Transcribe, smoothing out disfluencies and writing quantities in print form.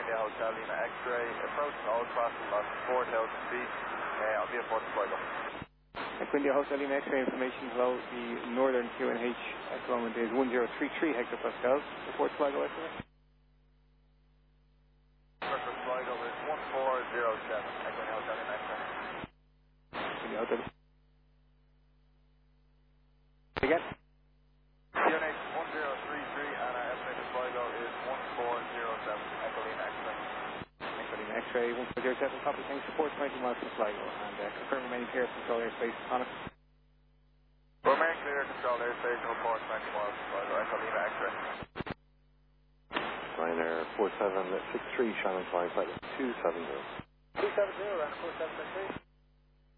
Hotel Lima X-ray, approaching all crossing lots 4,000 feet. I'll be aboard the flight. Quindia Hotel Lima X-ray information below the northern QNH at the moment is 1033 hectopascals. Report flight over. Perfect flight over is 1407. Quindia Hotel Lima X-ray. Quindia Hotel. Again. QNH 1033 and our estimated flight over is 1407. Echo Lima X-ray. Echo Lima X-ray 1407. Copy. Thanks. Report 20 miles from Sligo and confirm remaining clear control airspace on it. Remain clear, control airspace, report 20 miles from Sligo, Echo Lima X-ray. Ryanair 4763, Shannon flying flight 270. 270, and 4763.